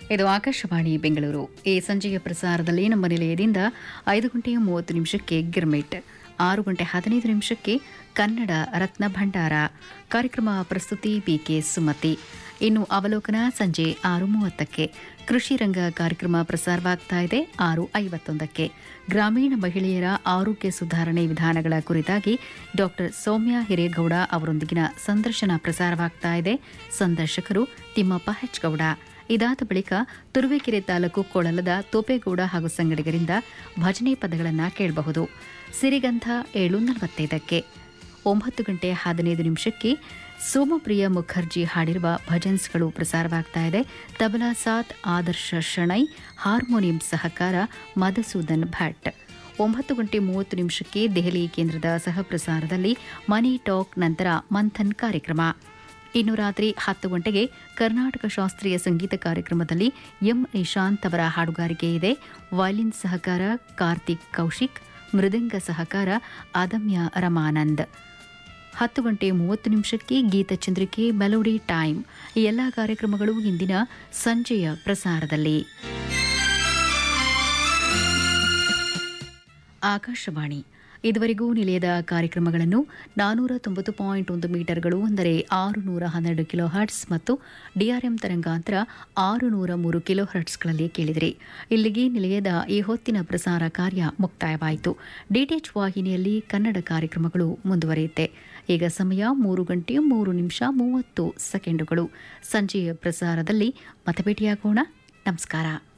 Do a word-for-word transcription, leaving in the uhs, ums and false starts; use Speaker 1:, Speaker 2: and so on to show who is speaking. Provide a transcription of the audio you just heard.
Speaker 1: ಇದು ಆಕಾಶವಾಣಿ ಬೆಂಗಳೂರು. ಈ ಸಂಜೆಯ ಪ್ರಸಾರದಲ್ಲಿ ನಮ್ಮ ನಿಲಯದಿಂದ ಐದು ಗಂಟೆಯ ಮೂವತ್ತು ನಿಮಿಷಕ್ಕೆ ಗಿರ್ಮಿಟ್, ಆರು ಗಂಟೆ ಹದಿನೈದು ನಿಮಿಷಕ್ಕೆ ಕನ್ನಡ ರತ್ನ ಭಂಡಾರ ಕಾರ್ಯಕ್ರಮ ಪ್ರಸ್ತುತಿ ಬಿಕೆ ಸುಮತಿ. ಇನ್ನು ಅವಲೋಕನ ಸಂಜೆ ಆರು ಮೂವತ್ತಕ್ಕೆ. ಕೃಷಿ ರಂಗ ಕಾರ್ಯಕ್ರಮ ಪ್ರಸಾರವಾಗ್ತಾ ಇದೆ ಆರು ಐವತ್ತೊಂದಕ್ಕೆ. ಗ್ರಾಮೀಣ ಮಹಿಳೆಯರ ಆರೋಗ್ಯ ಸುಧಾರಣೆ ವಿಧಾನಗಳ ಕುರಿತಾಗಿ ಡಾಕ್ಟರ್ ಸೌಮ್ಯ ಹಿರೇಗೌಡ ಅವರೊಂದಿಗಿನ ಸಂದರ್ಶನ ಪ್ರಸಾರವಾಗ್ತಾ ಇದೆ. ಸಂದರ್ಶಕರು ತಿಮ್ಮಪ್ಪ ಹೆಚ್ಗೌಡ. ಇದಾದ ಬಳಿಕ ತುರುವೇಕೆರೆ ತಾಲೂಕು ಕೊಳಲದ ತೋಪೇಗೌಡ ಹಾಗೂ ಸಂಗಡಿಗರಿಂದ ಭಜನೆ ಪದಗಳನ್ನು ಕೇಳಬಹುದು. ಸಿರಿಗಂಧ ಏಳು ನಲವತ್ತೈದಕ್ಕೆ. ಒಂಬತ್ತು ಗಂಟೆ ಹದಿನೈದು ನಿಮಿಷಕ್ಕೆ ಸೋಮಪ್ರಿಯ ಮುಖರ್ಜಿ ಹಾಡಿರುವ ಭಜನ್ಸ್ಗಳು ಪ್ರಸಾರವಾಗ್ತಾ ಇದೆ. ತಬಲಾ ಸಾತ್ ಆದರ್ಶ ಶಣೈ, ಹಾರ್ಮೋನಿಯಂ ಸಹಕಾರ ಮಧುಸೂದನ್ ಭಟ್. ಒಂಬತ್ತು ಗಂಟೆ ಮೂವತ್ತು ನಿಮಿಷಕ್ಕೆ ದೆಹಲಿ ಕೇಂದ್ರದ ಸಹಪ್ರಸಾರದಲ್ಲಿ ಮನಿ ಟಾಕ್, ನಂತರ ಮಂಥನ್ ಕಾರ್ಯಕ್ರಮ. ಇನ್ನು ರಾತ್ರಿ ಹತ್ತು ಗಂಟೆಗೆ ಕರ್ನಾಟಕ ಶಾಸ್ತ್ರೀಯ ಸಂಗೀತ ಕಾರ್ಯಕ್ರಮದಲ್ಲಿ ಎಂ ನಿಶಾಂತ್ ಅವರ ಹಾಡುಗಾರಿಕೆ ಇದೆ. ವಯಲಿನ್ ಸಹಕಾರ ಕಾರ್ತಿಕ್ ಕೌಶಿಕ್, ಮೃದಂಗ ಸಹಕಾರ ಅದಮ್ಯ ರಮಾನಂದ್. ಹತ್ತು ಗಂಟೆ ಮೂವತ್ತು ನಿಮಿಷಕ್ಕೆ ಗೀತಚಂದ್ರಿಕೆ ಮೆಲೋಡಿ ಟೈಮ್. ಈ ಎಲ್ಲ ಕಾರ್ಯಕ್ರಮಗಳು ಇಂದಿನ ಸಂಜೆಯ ಪ್ರಸಾರದಲ್ಲಿ. ಆಕಾಶವಾಣಿ ಇದುವರೆಗೂ ನಿಲಯದ ಕಾರ್ಯಕ್ರಮಗಳನ್ನು ನಾನೂರ ತೊಂಬತ್ತು ಪಾಯಿಂಟ್ ಒಂದು ಮೀಟರ್ಗಳು ಅಂದರೆ ಆರು ನೂರ ಹನ್ನೆರಡು ಕಿಲೋ ಹರ್ಟ್ಸ್ ಮತ್ತು ಡಿಆರ್ಎಂ ತರಂಗಾಂತರ ಆರು ನೂರ ಮೂರು ಕಿಲೋ ಹರ್ಟ್ಸ್ಗಳಲ್ಲಿ ಕೇಳಿದಿರಿ. ಇಲ್ಲಿಗೆ ನಿಲಯದ ಈ ಹೊತ್ತಿನ ಪ್ರಸಾರ ಕಾರ್ಯ ಮುಕ್ತಾಯವಾಯಿತು. ಡಿಟಿಎಚ್ ವಾಹಿನಿಯಲ್ಲಿ ಕನ್ನಡ ಕಾರ್ಯಕ್ರಮಗಳು ಮುಂದುವರಿಯುತ್ತೆ. ಈಗ ಸಮಯ ಮೂರು ಗಂಟೆ ಮೂರು ನಿಮಿಷ ಮೂವತ್ತು ಸೆಕೆಂಡುಗಳು. ಸಂಜೆಯ ಪ್ರಸಾರದಲ್ಲಿ ಮತ್ತೆ ಭೇಟಿಯಾಗೋಣ. ನಮಸ್ಕಾರ.